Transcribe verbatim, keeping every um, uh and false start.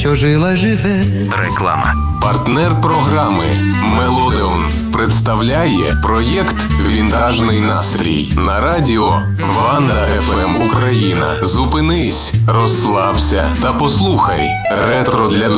що жила живе. Реклама. Партнер програми «Мелодеон» представляє проєкт «Вінтажний настрій» на радіо Ванда еф ем Україна. Зупинись, розслабся та послухай ретро для